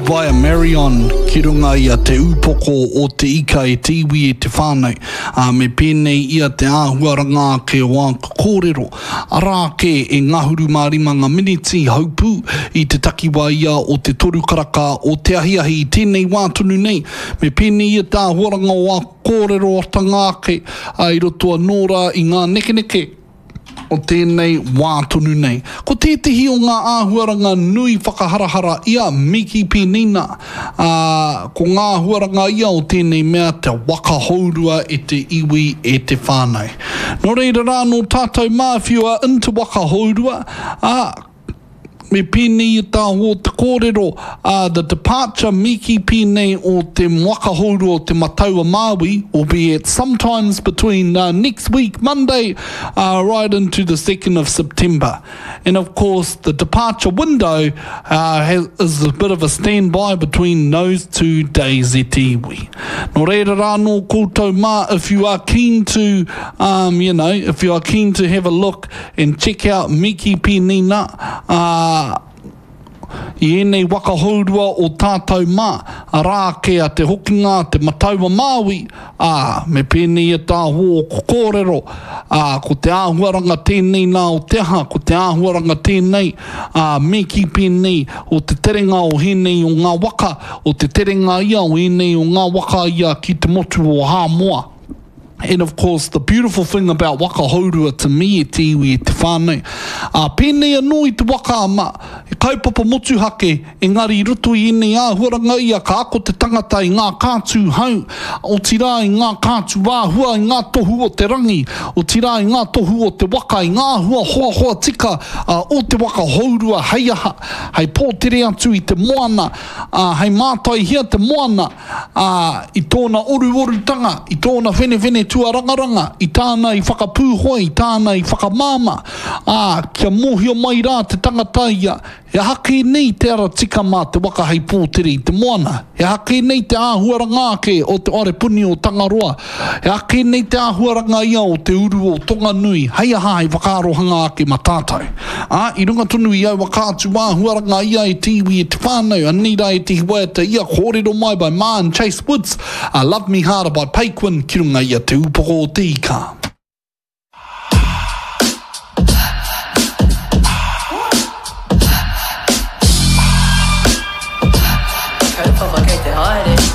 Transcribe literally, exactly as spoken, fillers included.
via Marion ki runga ia te upoko o te ika e te iwi e te whānau. Uh, me pēnei ia te āhuaranga ke o ang kōrero. Arā ke e ngahuru mārima ngā miniti haupū i te takiwa ia o te toru karaka o te ahiahi i tēnei wātunu nei. Me pēnei ia te āhuaranga o ang kōrero o tangāke uh, i roto anōra i ngā neke neke o tēnei wātonu nei. Ko tētihi o ngā āhuaranga nui whakaharahara ia Miki Penina. Uh, ko ngā āhuaranga ia o tēnei mea te wakahaurua e te iwi e te whānau. Nō reira rā no tātou mā, if you are into wakahaurua, uh, me pēnei i tā ho te kōrero, uh, the departure Miki pēnei o te wakahauru o te Mataua Māui, albeit sometimes between uh, next week, Monday, uh, right into the second of September. And of course, the departure window uh, has, is a bit of a standby between those two days e te iwi. Nō reira rā no koutou mā, if you are keen to, um, you know, if you are keen to have a look and check out Miki Penina, uh, i enei wakahaurua o tātou mā, a rā kea te hokinga, te Mataua Māui, a me pēnei e tā ho o kōrero, a ko te āhuaranga tēnei nā o te aha, ko te āhuaranga tēnei, a Miki pēnei o te terenga o henei o ngā waka, o te terenga ia o henei o ngā waka ia ki te motu o Hāmoa. And of course, the beautiful thing about wakahaurua to me e te iwi e te whānau. Uh, pēnei anō i te waka ama, e kaupapa motu hake, engari i roto i enei āhuaranga ia ka ako te tangata i ngā kātū hau, o tira i ngā kātū āhua i ngā tohu o te rangi, o tira i ngā tohu o te waka, i ngā hua hoa hoa tika uh, o te wakahaurua hei aha, hei pōtere atu i te moana, uh, hei mātai hia te moana, uh, i tōna oru oru tanga, i tōna whene whene tua rangaranga, i tāna i whakapūhoi, i tāna i whakamāma, ah, kia mōhio mai rā te tangata ia, e hake nei te ara tika mā te waka hei pōtere i te moana, e hake nei te āhuaranga ke o te arepuni o Tangaroa, e hake nei te āhuaranga ia o te uru o Tonganui, hei aha hei whakaarohanga ake matātou. Ah, i runga tonu i au wakātu āhuaranga ia e te iwi e te whānau, anira e te hiwaiata ia kōrero mai by Ma and Chase Woods, uh, Love Me Harder by Paquin, ki runga ia te upoko o te ika.